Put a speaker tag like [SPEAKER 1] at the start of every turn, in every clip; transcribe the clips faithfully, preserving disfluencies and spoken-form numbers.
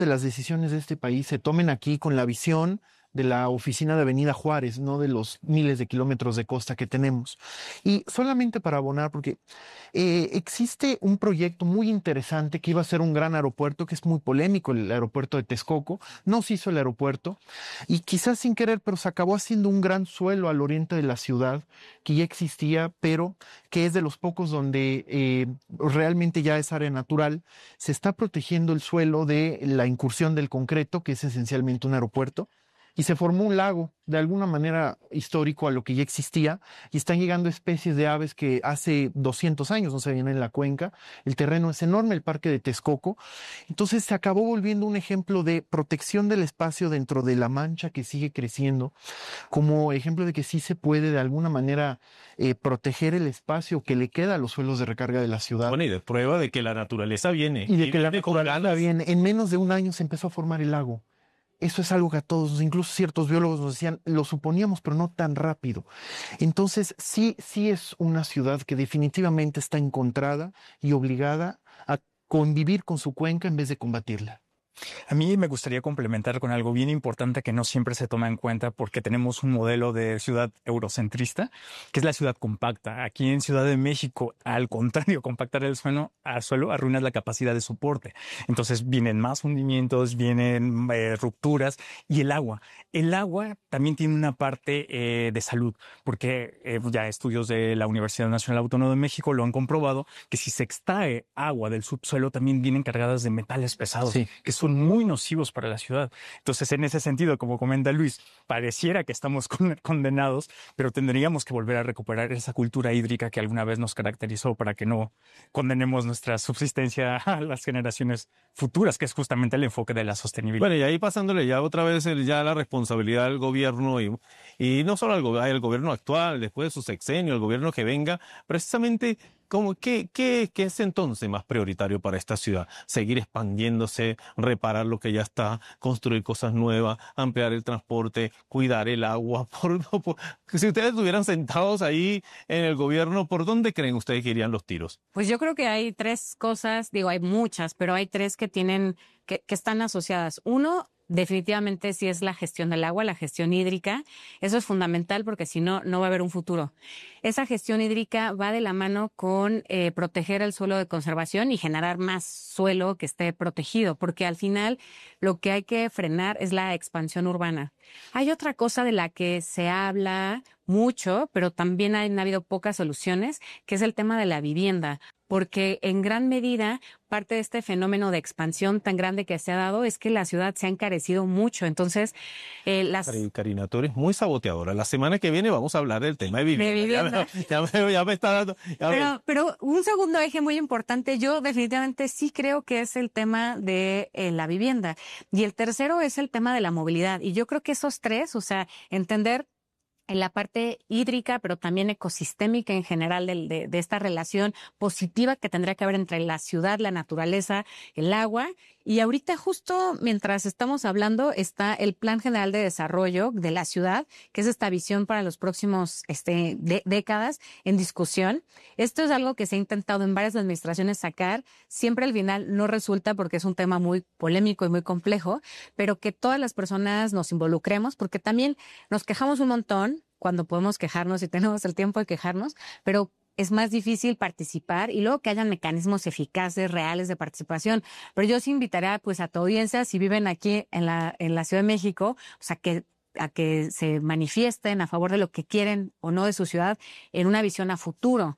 [SPEAKER 1] de las decisiones de este país se tomen aquí con la visión de la oficina de Avenida Juárez, no de los miles de kilómetros de costa que tenemos. Y solamente para abonar, porque eh, existe un proyecto muy interesante que iba a ser un gran aeropuerto, que es muy polémico, el aeropuerto de Texcoco. No se hizo el aeropuerto y quizás sin querer, pero se acabó haciendo un gran suelo al oriente de la ciudad que ya existía, pero que es de los pocos donde eh, realmente ya es área natural. Se está protegiendo el suelo de la incursión del concreto, que es esencialmente un aeropuerto, y se formó un lago, de alguna manera histórico a lo que ya existía, y están llegando especies de aves que hace doscientos años no se veían en la cuenca. El terreno es enorme, el parque de Texcoco. Entonces se acabó volviendo un ejemplo de protección del espacio dentro de la mancha que sigue creciendo, como ejemplo de que sí se puede de alguna manera eh, proteger el espacio que le queda a los suelos de recarga de la ciudad.
[SPEAKER 2] Bueno, y de prueba de que la naturaleza viene.
[SPEAKER 1] Y de que la
[SPEAKER 2] viene con
[SPEAKER 1] naturaleza
[SPEAKER 2] ganas.
[SPEAKER 1] viene. En menos de un año se empezó a formar el lago. Eso es algo que a todos, incluso ciertos biólogos nos decían, lo suponíamos, pero no tan rápido. Entonces, sí, sí es una ciudad que definitivamente está encontrada y obligada a convivir con su cuenca en vez de combatirla.
[SPEAKER 3] A mí me gustaría complementar con algo bien importante que no siempre se toma en cuenta porque tenemos un modelo de ciudad eurocentrista, que es la ciudad compacta. Aquí en Ciudad de México, al contrario, compactar el suelo, al suelo arruina la capacidad de soporte. Entonces vienen más hundimientos, vienen eh, rupturas y el agua. El agua también tiene una parte eh, de salud, porque eh, ya estudios de la Universidad Nacional Autónoma de México lo han comprobado, que si se extrae agua del subsuelo también vienen cargadas de metales pesados,
[SPEAKER 1] Sí.
[SPEAKER 3] que son muy nocivos para la ciudad. Entonces, en ese sentido, como comenta Luis, pareciera que estamos con, condenados, pero tendríamos que volver a recuperar esa cultura hídrica que alguna vez nos caracterizó para que no condenemos nuestra subsistencia a las generaciones futuras, que es justamente el enfoque de la sostenibilidad.
[SPEAKER 2] Bueno, y ahí pasándole ya otra vez el, ya la responsabilidad al gobierno y, y no solo al, go- al gobierno actual, después de su sexenio, el gobierno que venga, precisamente, como, ¿qué, qué, qué es entonces más prioritario para esta ciudad? Seguir expandiéndose, reparar lo que ya está, construir cosas nuevas, ampliar el transporte, cuidar el agua. Por, por- si ustedes estuvieran sentados ahí en el gobierno, ¿por dónde creen ustedes que irían los tiros?
[SPEAKER 4] Pues yo creo que hay tres cosas, digo, hay muchas, pero hay tres que tienen, que, que están asociadas. Uno, definitivamente sí es la gestión del agua, la gestión hídrica. Eso es fundamental porque si no, no va a haber un futuro. Esa gestión hídrica va de la mano con eh, proteger el suelo de conservación y generar más suelo que esté protegido, porque al final lo que hay que frenar es la expansión urbana. Hay otra cosa de la que se habla mucho, pero también han habido pocas soluciones, que es el tema de la vivienda. Porque en gran medida parte de este fenómeno de expansión tan grande que se ha dado es que la ciudad se ha encarecido mucho. Entonces, eh, las...
[SPEAKER 2] Cari- Karina, tú eres muy saboteadora. La semana que viene vamos a hablar del tema de vivienda.
[SPEAKER 4] De vivienda.
[SPEAKER 2] Ya, me, ya me- ya me está dando... ya me-
[SPEAKER 4] Pero, pero un segundo eje muy importante, yo definitivamente sí creo que es el tema de eh, la vivienda. Y el tercero es el tema de la movilidad. Y yo creo que esos tres, o sea, entender en la parte hídrica, pero también ecosistémica en general de, de, de esta relación positiva que tendría que haber entre la ciudad, la naturaleza, el agua. Y ahorita justo mientras estamos hablando está el Plan General de Desarrollo de la ciudad, que es esta visión para los próximos este, de, décadas en discusión. Esto es algo que se ha intentado en varias administraciones sacar. Siempre al final no resulta porque es un tema muy polémico y muy complejo, pero que todas las personas nos involucremos porque también nos quejamos un montón cuando podemos quejarnos y tenemos el tiempo de quejarnos, pero es más difícil participar y luego que hayan mecanismos eficaces, reales de participación. Pero yo sí invitaría pues a tu audiencia, si viven aquí en la, en la Ciudad de México, o sea, que a que se manifiesten a favor de lo que quieren o no de su ciudad en una visión a futuro,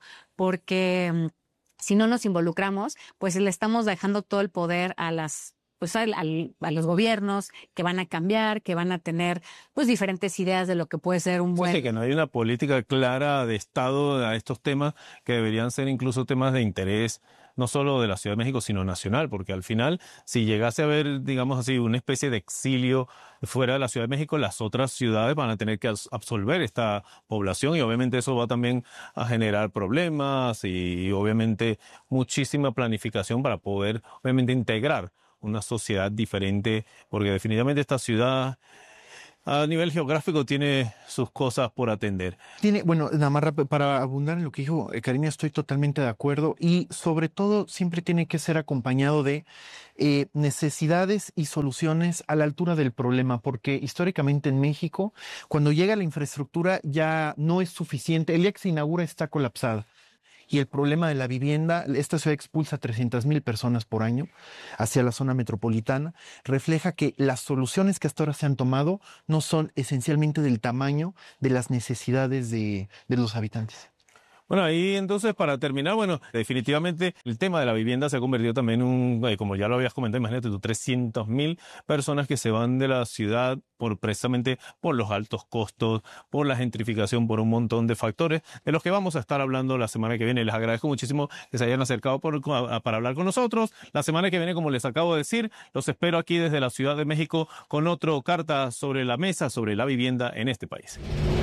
[SPEAKER 4] porque si no nos involucramos, pues le estamos dejando todo el poder a las pues al, al, a los gobiernos que van a cambiar, que van a tener pues diferentes ideas de lo que puede ser un buen...
[SPEAKER 2] Sí, sí, que no hay una política clara de Estado a estos temas que deberían ser incluso temas de interés, no solo de la Ciudad de México, sino nacional, porque al final, si llegase a haber, digamos así, una especie de exilio fuera de la Ciudad de México, las otras ciudades van a tener que absorber esta población y obviamente eso va también a generar problemas y, y obviamente muchísima planificación para poder, obviamente, integrar una sociedad diferente, porque definitivamente esta ciudad a nivel geográfico tiene sus cosas por atender.
[SPEAKER 1] Tiene, bueno, nada más rápido, para abundar en lo que dijo eh, Karina, estoy totalmente de acuerdo y sobre todo siempre tiene que ser acompañado de eh, necesidades y soluciones a la altura del problema, porque históricamente en México, cuando llega la infraestructura ya no es suficiente, el día que se inaugura está colapsada. Y el problema de la vivienda, esta ciudad expulsa trescientas mil personas por año hacia la zona metropolitana, refleja que las soluciones que hasta ahora se han tomado no son esencialmente del tamaño de las necesidades de, de los habitantes.
[SPEAKER 2] Bueno, ahí entonces para terminar, bueno, definitivamente el tema de la vivienda se ha convertido también en un, eh, como ya lo habías comentado, imagínate tú, trescientas mil personas que se van de la ciudad por precisamente por los altos costos, por la gentrificación, por un montón de factores de los que vamos a estar hablando la semana que viene. Les agradezco muchísimo que se hayan acercado por, a, para hablar con nosotros. La semana que viene, como les acabo de decir, los espero aquí desde la Ciudad de México con otro Carta sobre la Mesa sobre la vivienda en este país.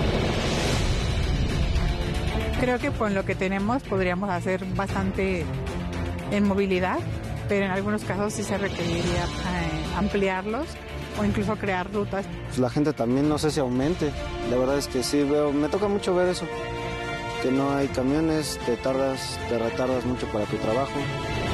[SPEAKER 5] Creo que con lo que tenemos podríamos hacer bastante en movilidad, pero en algunos casos sí se requeriría eh, ampliarlos o incluso crear rutas.
[SPEAKER 6] Pues la gente también no sé si aumente. La verdad es que sí veo, me toca mucho ver eso, que no hay camiones, te tardas, te retardas mucho para tu trabajo.